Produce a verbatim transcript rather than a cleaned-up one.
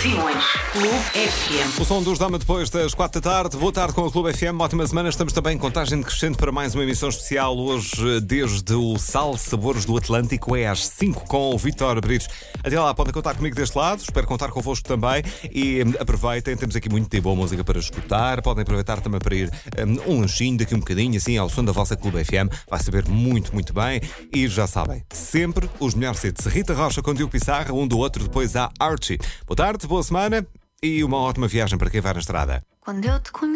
Simões, Clube F M. O som dos Dama depois das quatro da tarde. Boa tarde com a Clube F M. Uma ótima semana. Estamos também em contagem decrescente para mais uma emissão especial. Hoje, desde o Sal Sabores do Atlântico, é às cinco com o Vítor Britos. Até lá, podem contar comigo deste lado. Espero contar convosco também. E aproveitem, temos aqui muito de boa música para escutar. Podem aproveitar também para ir um, um lanchinho daqui um bocadinho, assim, ao som da vossa Clube F M. Vai saber muito, muito bem. E já sabem, sempre os melhores hits. Rita Rocha com Diogo Pissarra, um do outro, depois há Archie. Boa tarde, boa semana e uma ótima viagem para quem vai na estrada. Quando eu te conheci